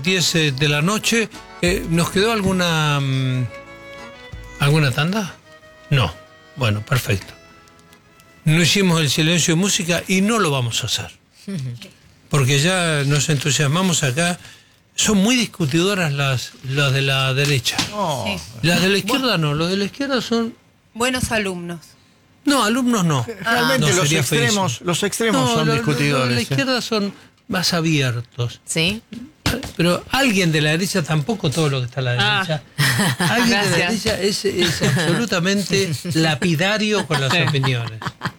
10 de la noche. ¿Nos quedó alguna tanda? No. Bueno, perfecto. No hicimos el silencio de música y no lo vamos a hacer. Porque ya nos entusiasmamos acá. Son muy discutidoras las de la derecha. No. Sí. Las de la izquierda no. Los de la izquierda son... Buenos alumnos. No, alumnos no. Realmente No, los sería extremos feísimo. son Los discutidores. de la izquierda son más abiertos. ¿Sí? Pero alguien de la derecha, tampoco todo lo que está a la derecha. Alguien de la derecha es absolutamente lapidario con las opiniones.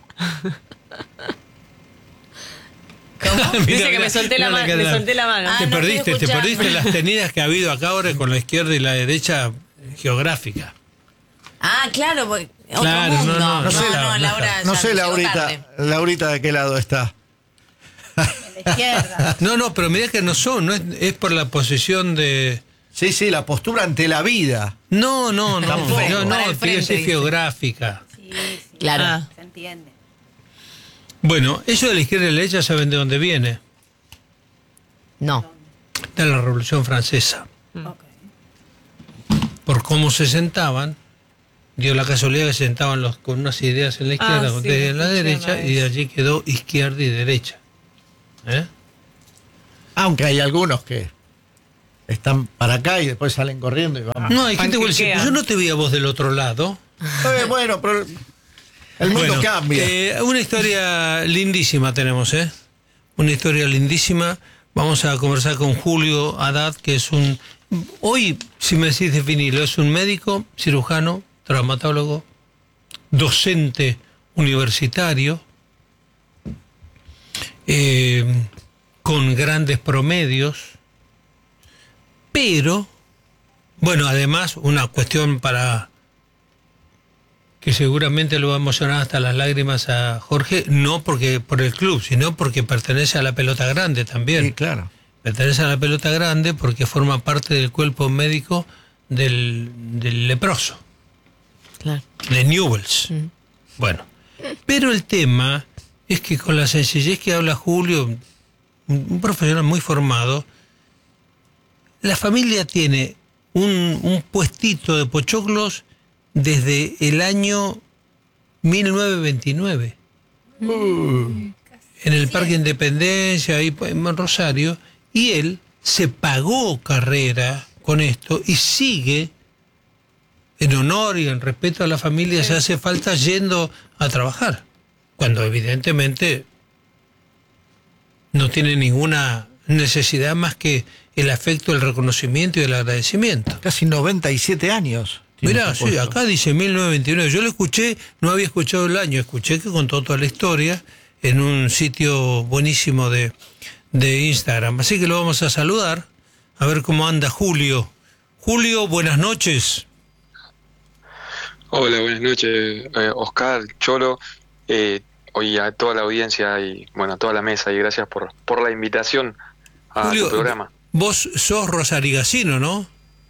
¿Cómo? Mira, Dice que mira, me solté la mira mano. la Me solté la mano. Te no perdiste, estoy escuchando. las tenidas que ha habido acá ahora con la izquierda y la derecha geográfica. Ah, claro, porque otro Claro, mundo. no sé, Laura No ya sé, llegó Laurita, tarde. Laurita, ¿de qué lado está? De la izquierda. No, pero mira que no es por la posición de... Sí, la postura ante la vida. No, Tampoco. yo no, Para el quiero frente, decir dice. geográfica. Sí, Claro. Ah. Se entiende. Bueno, eso de la izquierda y la derecha saben de dónde viene. No. De la Revolución Francesa. Ok. Por cómo se sentaban, dio la casualidad que se sentaban con unas ideas en la izquierda, con sí, otras en la escuché derecha, una y de vez. allí quedó izquierda y derecha. ¿Eh? Aunque hay algunos que están para acá y después salen corriendo y van. No, hay gente que vuelve a decir, Panquequean. yo no te vi a vos del otro lado. Bueno, pero el mundo Bueno, cambia. una historia lindísima tenemos, ¿eh? Una historia lindísima. Vamos a conversar con Julio Haddad, que es un... Hoy, si me decís definirlo, es un médico, cirujano, traumatólogo, docente universitario, con grandes promedios, pero, bueno, además, una cuestión para... que seguramente lo va a emocionar hasta las lágrimas a Jorge, no porque por el club, sino porque pertenece a la pelota grande también. Sí, claro. Pertenece a la pelota grande porque forma parte del cuerpo médico del leproso, Claro. de Newells. Bueno, pero el tema es que con la sencillez que habla Julio, un profesional muy formado, la familia tiene un puestito de pochoclos desde el año 1929 en el Parque Independencia, ahí en Rosario, y él se pagó carrera con esto y sigue en honor y en respeto a la familia, se hace falta yendo a trabajar, cuando evidentemente no tiene ninguna necesidad más que el afecto, el reconocimiento y el agradecimiento. Casi 97 años. tiene Mirá, este sí, puesto. acá dice 1929. Yo lo escuché, no había escuchado el año, escuché que contó toda la historia en un sitio buenísimo de Instagram. Así que lo vamos a saludar, a ver cómo anda Julio. Julio, buenas noches. Hola, buenas noches, Oscar, Cholo, hoy a toda la audiencia y bueno, a toda la mesa, y gracias por la invitación a Julio, tu programa. vos sos rosarigacino, ¿no?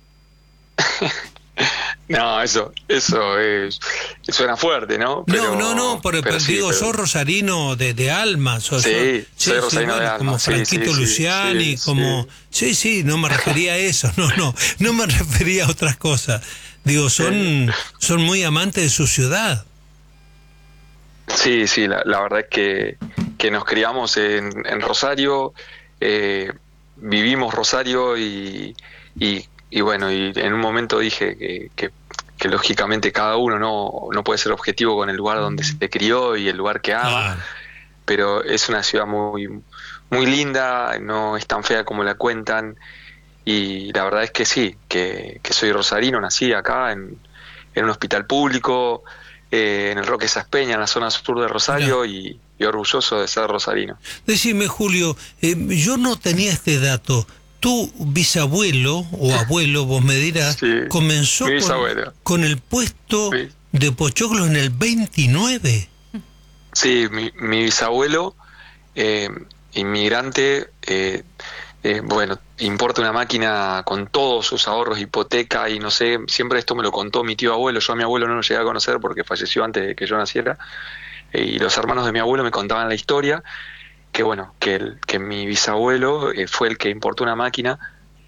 No, eso suena fuerte, ¿no? No, pero sí, digo, pero- sos rosarino de alma. Sí, soy rosarino de alma, como sí, Franquito sí, sí, Luciani, sí, como... Sí, no me refería a eso, no me refería a otras cosas. Digo, son muy amantes de su ciudad. Sí, la verdad es que nos criamos en Rosario, vivimos Rosario y bueno, y en un momento dije que lógicamente cada uno no puede ser objetivo con el lugar donde se crió y el lugar que ama, Claro. pero es una ciudad muy, muy linda, no es tan fea como la cuentan, y la verdad es que sí, que soy rosarino, nací acá en un hospital público, en el Roque Saspeña, en la zona sur de Rosario, y orgulloso de ser rosarino. Decime, Julio, yo no tenía este dato. Tu bisabuelo o abuelo, vos me dirás, Sí, comenzó mi bisabuelo. con el puesto Sí. de pochoclos en el 29. Sí, mi bisabuelo, inmigrante, bueno, importa una máquina con todos sus ahorros, hipoteca y no sé, siempre esto me lo contó mi tío abuelo. Yo a mi abuelo no lo llegué a conocer porque falleció antes de que yo naciera, y los hermanos de mi abuelo me contaban la historia, que bueno, que mi bisabuelo fue el que importó una máquina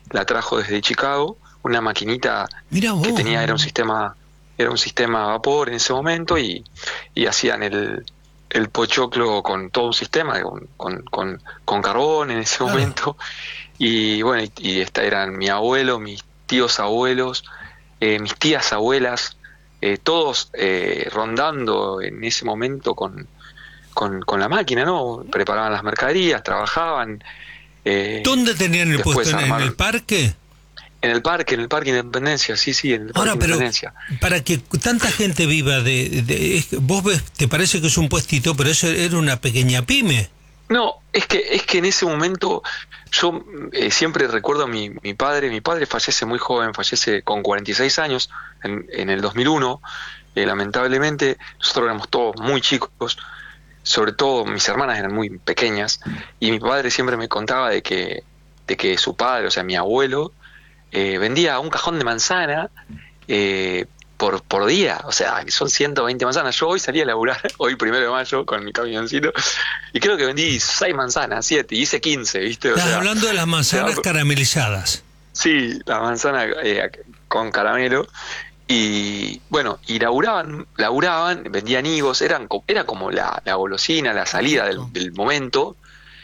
la trajo desde Chicago, una maquinita Mirá vos. que tenía, era un sistema a vapor en ese momento, y hacían el pochoclo con todo un sistema, con carbón en ese momento. Y bueno, y eran mi abuelo, mis tíos abuelos, mis tías abuelas, todos rondando en ese momento con la máquina, ¿no? Preparaban las mercaderías, trabajaban. ¿Dónde tenían el después puesto? ¿En armaron- el parque? En el parque Independencia, sí, en el Parque Ahora, pero Independencia. para que tanta gente viva vos ves, te parece que es un puestito, pero eso era una pequeña pyme. No, es que en ese momento yo siempre recuerdo a mi padre. Mi padre fallece muy joven, fallece con 46 años en el 2001. Lamentablemente, nosotros éramos todos muy chicos, sobre todo mis hermanas eran muy pequeñas, y mi padre siempre me contaba de que su padre, o sea, mi abuelo, vendía un cajón de manzana por día, o sea, son 120 manzanas. Yo hoy salí a laburar, hoy 1 de mayo, con mi camioncito, y creo que vendí 6 manzanas, 7, y hice 15, ¿viste? O Estás sea, hablando de las manzanas o sea, caramelizadas. sí, la manzana con caramelo. Y bueno, y laburaban, vendían higos, era como la golosina, la salida del momento.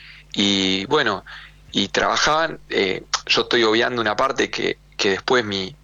Y bueno, y trabajaban, yo estoy obviando una parte que después mi